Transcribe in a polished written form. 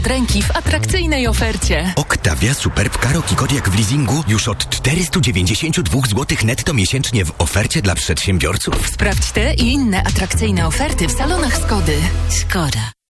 od ręki w atrakcyjnej ofercie. Octavia Superb Karoki Kodiaq w leasingu już od 492 zł netto miesięcznie w ofercie dla przedsiębiorców. Sprawdź te i inne atrakcyjne oferty w salonach Skody. Skoda.